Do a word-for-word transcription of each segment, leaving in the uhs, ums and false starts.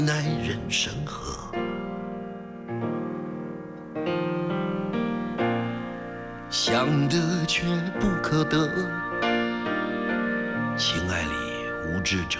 奈人生何？想得却不可得，情爱里无知者。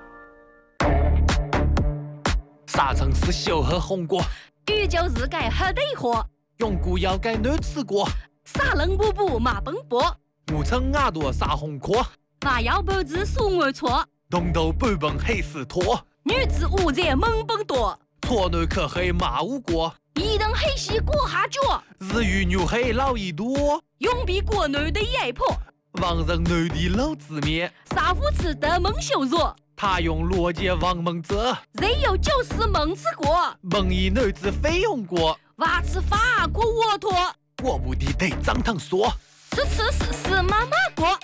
啥城市小喝红果？ 宇宙日改喝对货， 永固要改男吃过。 啥人补补马奔波， 我称耳朵撒红壳。 马腰脖子数我错， 东头半本黑丝拖。 女子无在猛奔多， 错男可黑马无过。 一等黑西过下脚， 日语牛黑老一多。 永比国内的压迫， 望人内地老子面。 杀父吃得蒙羞辱， 他用逻辑望蒙泽。 人有就是蒙吃过， 蒙一女子非用过。 娃吃法过沃托， 我不地得张堂说。 吃吃是是妈妈过。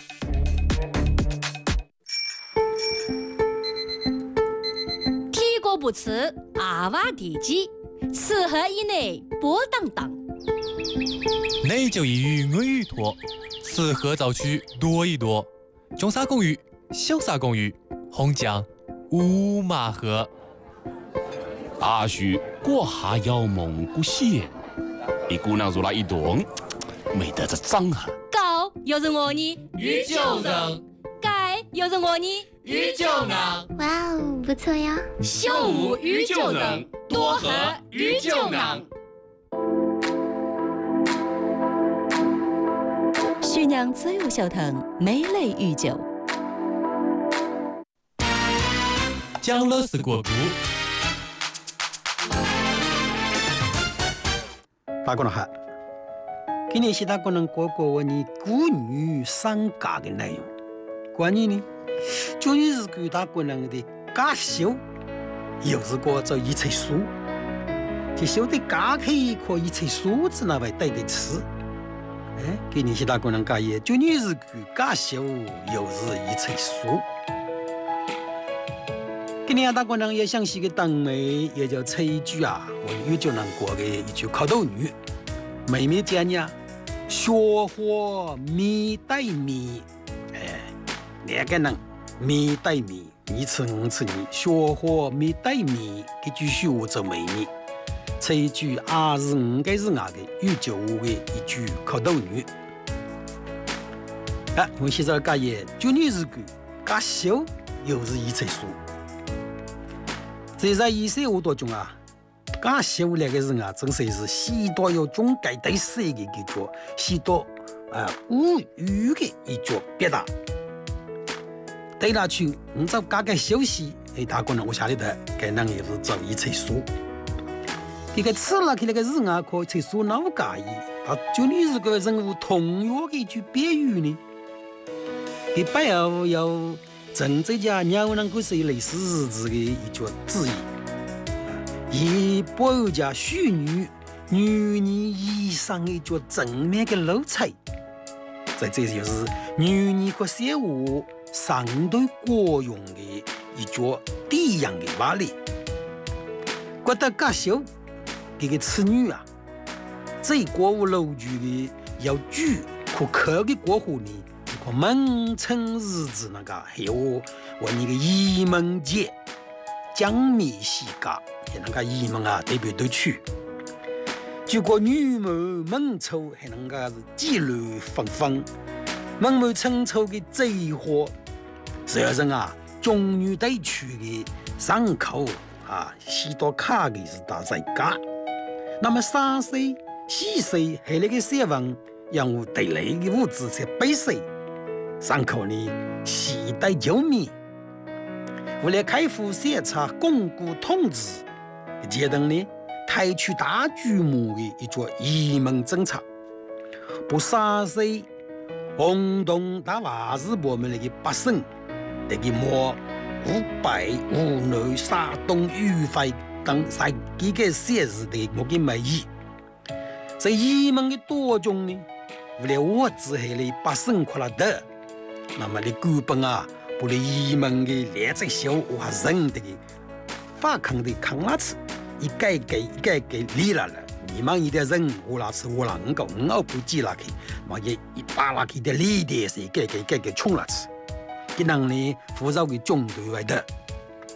提过不吃，阿娃地鸡，吃喝以内波荡荡。 内就一语我语多，吃喝早去多一多。中沙公寓，小沙公寓，红酱五马河。 阿叔过下要蒙古县，一姑娘入来一动，没得这张啊。 高有人我你， 于九人。 该有人我你， 于九人。 哇哦，不错呀。 秀舞于九人，多喝于九人。 徐酿自由小藤美类御酒， 江乐是国度。 大家好，今年是大家能过过我你妇女丧嫁的内容。关于呢，就是给大家能的家修，又是过做一册书，就修的家可以可一册书子那为带的词。哎，今年是大家能家业，就你是给家修，又是一册书。今年大家能也想起个当妹，也叫蔡菊啊，我有就能过的一句口头语，妹妹讲呀，学活米带米，哎，两个人米带米，你吃我吃你，学活米带米，这句说话做妹妹，蔡菊也是我个是我的有就的一句口头语。啊，因为现在家业，就你是个家修，又是一册书。这在一些好多种啊，家修那个人啊，真是是许多有种改对色的一个，许多啊无语的一种表达。对那去，你找家个休息，哎，大家呢，我下里头，该人也是做一册书。这个吃了，去那个人啊，可册书哪不介意啊？就你是个人物同样的一句比喻呢，给背后有。政治家鸟能够是类似日子的一句字眼，以保有家妇女女人以上的一句正面的露彩，在这就是女人和社会相对过用的一句低样的话里。觉得家修这个词语啊，在国务楼局的要举可靠的过后呢。我们称日子那个，还有我那个移民节，江米西家，还那个移民啊，特别都去。如果女谋门丑，还能个是纪律纷纷，门谋称丑的贼货，这人啊，中女地区的伤口啊，许多卡的是大在家。那么三岁、四岁还那个小王，让我带来的物质才背水。伤口呢，携带救命，为了开赴检查、巩固统治，阶段呢，采取大规模的一座移民政策，不杀死轰动大瓦日我们那个百姓，那个么无白无内山东余淮等十几个县市的我的美意，在移民的多中呢，为了我只系的百姓快乐得。那么你根本啊，不离移民的列在小哇人的法抗的抗拉次，一改改一改改离了了，你们一点人我那次我那五个五二不记了去，嘛也一把那去的离的是改改改改冲了次，给人呢扶着个中队外的。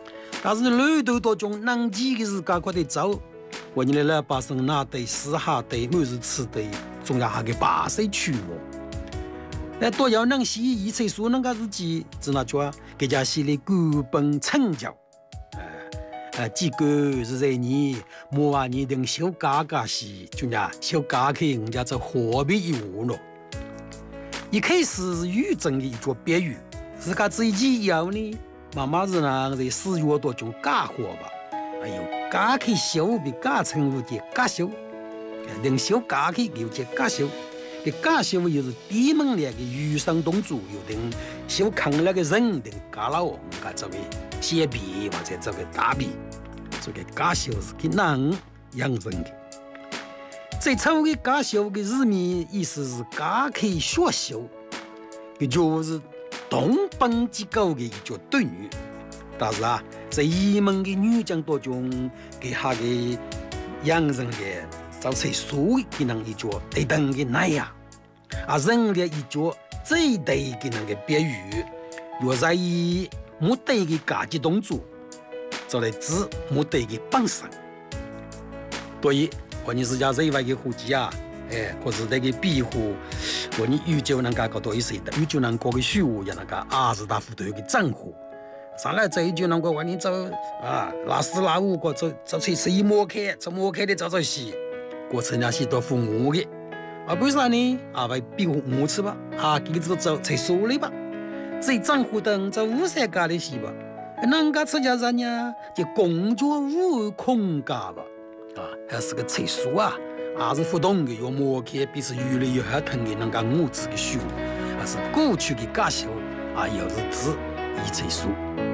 但是路途当中，能几个自家快点走，我你的老百姓拿对吃下对，每日吃对，总要下个八岁去么？那多要能写一册书，能个自己只那叫给家写的根本成就。呃，几个是在你莫话你等小家家时，就那小家去人家做何必一无了。一开始是语正的一句别语，自家自己以后呢，慢慢是呢在四月多种家伙吧。哎呦，家去小比家称呼的家小，等小家去有些家小，这家小又是闭门来的语上动作，有等小康那个人等家老王家作为小笔或者作为大笔。这个家小是给人养成的，最初的家小的字面意思是家开学小，也就是同本机构的一句对语。但是啊，在移民的语境当中，给他的养成的造成书给人一句对等的那样，啊，人的一句最对给人的别语，若在于目的的价值动作。就来指目的的本身，所以我你自家认为的户籍啊，哎，可是那个庇护，我你宇宙能够搞到一些的，宇宙能搞个虚无，也能够二十大户头的账户。上来这一句能够我你走啊，拉四拉五个走走出是一摸开，走摸开的走走西，过程那些都父母的，啊，为啥呢？啊，为庇护母亲吧，啊，给这个走才说的吧，这账户等走五三家的西吧。人家出家人呀，就工作无空家吧，啊，还是个特殊啊，还是互动的，要磨开彼此越来越合同的，人家物质的需求，还是过去的家小啊，又是指一特殊。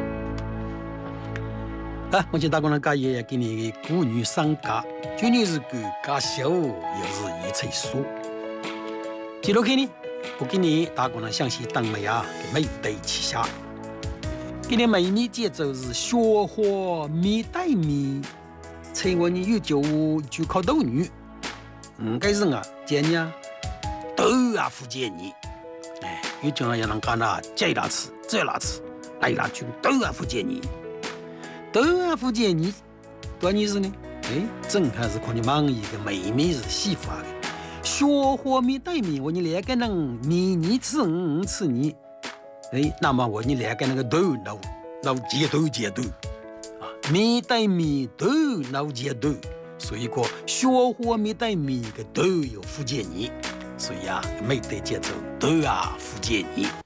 啊，我今打工人家爷爷给你的妇女商家，就你是个家小，又是一特殊。接落去呢，我给你打工人详细当美啊，给美对旗下。今天每年节奏是雪花米带米，猜我你有就就靠斗女，五个人啊，今年都要福建你，哎，有讲也能干那这那次这那次来那去都要福建你，都要福建你，多意思呢？哎，正还是看你忙一个妹妹是洗发的，雪花米带米，我你两个人米你吃五吃你。哎，那么我你两个那个头脑脑接头接头啊，面对面头脑接头，所以讲雪花面对面个头有福建人，所以啊，没得节奏都要福建人。